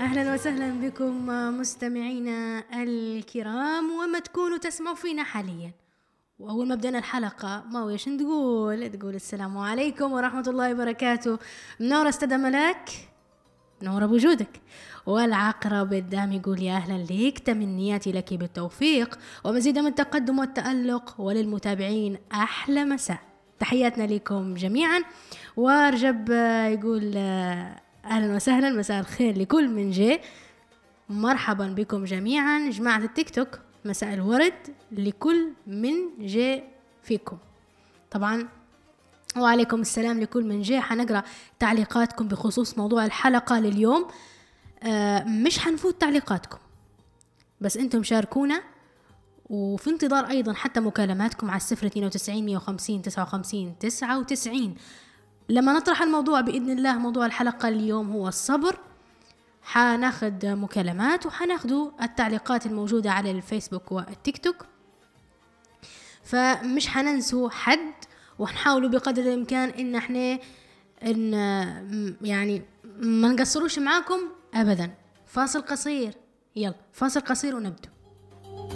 أهلا وسهلا بكم مستمعينا الكرام، وما تكونوا تسمعوا فينا حاليا. وأول ما بدأنا الحلقة ما ويش تقول السلام عليكم ورحمة الله وبركاته. منورة أستاذ ملاك، منورة بوجودك. والعقرب الدام يقول يا أهلا ليك، تمنياتي لك بالتوفيق ومزيد من التقدم والتألق، وللمتابعين أحلى مساء، تحياتنا لكم جميعا. ورجب يقول أهلا وسهلا، مساء الخير لكل من جاء، مرحبا بكم جميعا جماعة التيك توك، مساء الورد لكل من جاء فيكم طبعا، وعليكم السلام لكل من جاء. حنقرأ تعليقاتكم بخصوص موضوع الحلقة لليوم. مش حنفوت تعليقاتكم، بس انتم شاركونا، وفي انتظار أيضا حتى مكالماتكم على 092 150 59 99 لما نطرح الموضوع بإذن الله. موضوع الحلقة اليوم هو الصبر. حناخد مكالمات وحناخدوا التعليقات الموجودة على الفيسبوك والتيك توك، فمش حننسوا حد، وحنحاولوا بقدر الإمكان إن احنا يعني ما نقصروش معاكم أبدا. فاصل قصير، يلا فاصل قصير ونبدأ.